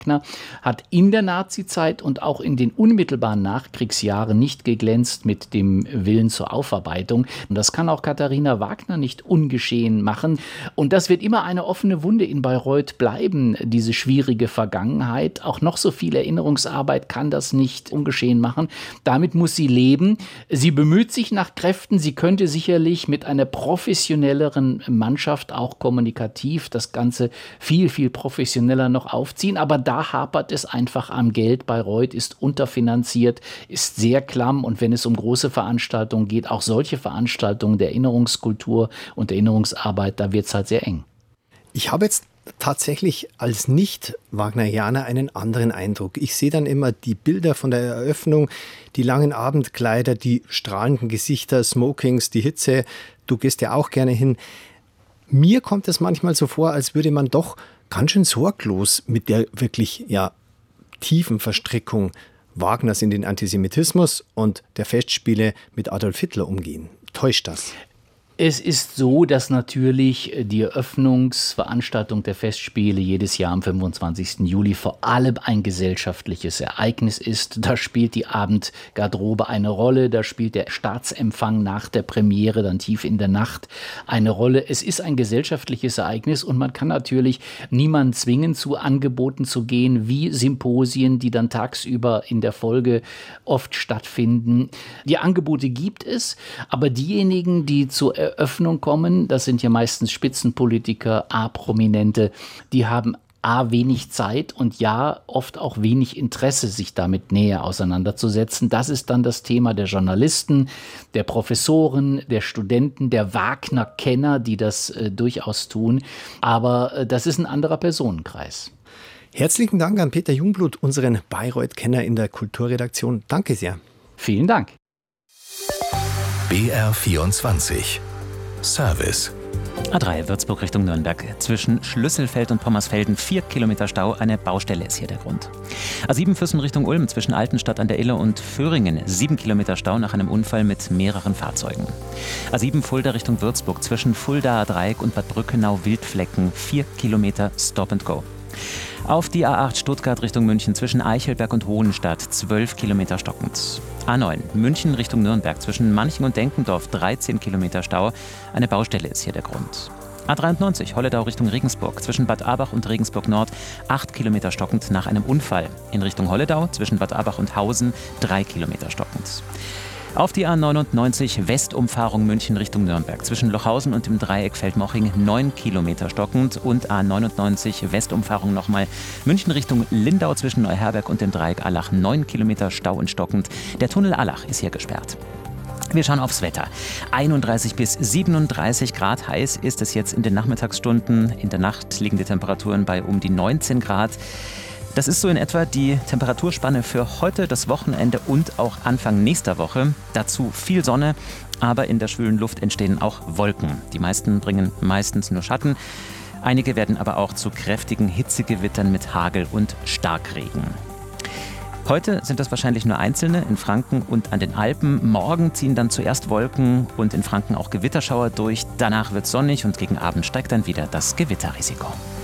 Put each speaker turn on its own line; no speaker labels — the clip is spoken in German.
Wagner hat in der Nazizeit und auch in den unmittelbaren Nachkriegsjahren nicht geglänzt mit dem Willen zur Aufarbeitung. Und das kann auch Katharina Wagner nicht ungeschehen machen. Und das wird immer eine offene Wunde in Bayreuth bleiben, diese schwierige Vergangenheit. Auch noch so viel Erinnerungsarbeit kann das nicht ungeschehen machen. Damit muss sie leben. Sie bemüht sich nach Kräften. Sie könnte sicherlich mit einer professionelleren Mannschaft auch kommunikativ das Ganze viel, viel professioneller noch aufziehen. Aber da hapert es einfach am Geld. Bayreuth ist unterfinanziert, ist sehr klamm. Und wenn es um große Veranstaltungen geht, auch solche Veranstaltungen der Erinnerungskultur und der Erinnerungsarbeit, da wird es halt sehr eng.
Ich habe jetzt tatsächlich als Nicht-Wagnerianer einen anderen Eindruck. Ich sehe dann immer die Bilder von der Eröffnung, die langen Abendkleider, die strahlenden Gesichter, Smokings, die Hitze. Du gehst ja auch gerne hin. Mir kommt es manchmal so vor, als würde man doch ganz schön sorglos mit der wirklich tiefen Verstrickung Wagners in den Antisemitismus und der Festspiele mit Adolf Hitler umgehen. Täuscht das?
Es ist so, dass natürlich die Eröffnungsveranstaltung der Festspiele jedes Jahr am 25. Juli vor allem ein gesellschaftliches Ereignis ist. Da spielt die Abendgarderobe eine Rolle, da spielt der Staatsempfang nach der Premiere dann tief in der Nacht eine Rolle. Es ist ein gesellschaftliches Ereignis und man kann natürlich niemanden zwingen, zu Angeboten zu gehen, wie Symposien, die dann tagsüber in der Folge oft stattfinden. Die Angebote gibt es, aber diejenigen, die zur Eröffnung kommen, das sind ja meistens Spitzenpolitiker, A-Prominente, die haben A, wenig Zeit und oft auch wenig Interesse, sich damit näher auseinanderzusetzen. Das ist dann das Thema der Journalisten, der Professoren, der Studenten, der Wagner-Kenner, die das durchaus tun. Aber das ist ein anderer Personenkreis.
Herzlichen Dank an Peter Jungblut, unseren Bayreuth-Kenner in der Kulturredaktion. Danke sehr.
Vielen Dank.
BR24 Service.
A3 Würzburg Richtung Nürnberg. Zwischen Schlüsselfeld und Pommersfelden 4 Kilometer Stau. Eine Baustelle ist hier der Grund. A7 Füssen Richtung Ulm zwischen Altenstadt an der Iller und Föhringen 7 Kilometer Stau nach einem Unfall mit mehreren Fahrzeugen. A7 Fulda Richtung Würzburg zwischen Fuldaer Dreieck und Bad Brückenau Wildflecken 4 Kilometer Stop and Go. Auf die A8 Stuttgart Richtung München zwischen Eichelberg und Hohenstadt 12 Kilometer stockend. A9 München Richtung Nürnberg zwischen Manching und Denkendorf 13 Kilometer Stau. Eine Baustelle ist hier der Grund. A93 Holledau Richtung Regensburg zwischen Bad Abach und Regensburg Nord 8 Kilometer stockend nach einem Unfall. In Richtung Holledau zwischen Bad Abach und Hausen 3 Kilometer stockend. Auf die A99 Westumfahrung München Richtung Nürnberg zwischen Lochhausen und dem Dreieck Feldmoching 9 Kilometer stockend und A99 Westumfahrung nochmal München Richtung Lindau zwischen Neuherberg und dem Dreieck Allach 9 Kilometer Stau und stockend. Der Tunnel Allach ist hier gesperrt. Wir schauen aufs Wetter. 31 bis 37 Grad heiß ist es jetzt in den Nachmittagsstunden. In der Nacht liegen die Temperaturen bei um die 19 Grad. Das ist so in etwa die Temperaturspanne für heute, das Wochenende und auch Anfang nächster Woche. Dazu viel Sonne, aber in der schwülen Luft entstehen auch Wolken. Die meisten bringen meistens nur Schatten. Einige werden aber auch zu kräftigen Hitzegewittern mit Hagel und Starkregen. Heute sind das wahrscheinlich nur einzelne in Franken und an den Alpen. Morgen ziehen dann zuerst Wolken und in Franken auch Gewitterschauer durch. Danach wird es sonnig und gegen Abend steigt dann wieder das Gewitterrisiko.